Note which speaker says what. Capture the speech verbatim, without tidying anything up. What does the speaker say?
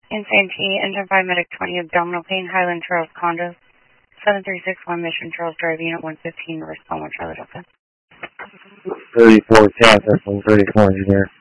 Speaker 1: Insane T, Engine five, Medic twenty, abdominal pain, Highland Trails, condos, seven three six one, Mission Trails Drive, Unit one fifteen, respond one, Charlie Delta.
Speaker 2: thirty-four, Cat, that's one thirty-four, engineer.